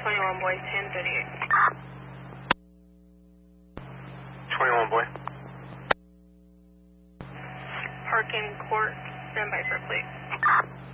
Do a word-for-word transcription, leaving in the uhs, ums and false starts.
twenty-one boy, ten thirty-eight. twenty-one boy. Parking court, stand by for plate.